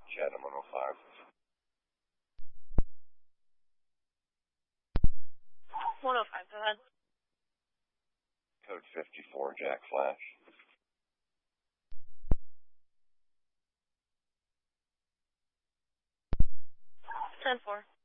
Chatham 105. 105, go ahead. Code 54, Jack Flash. 10-4.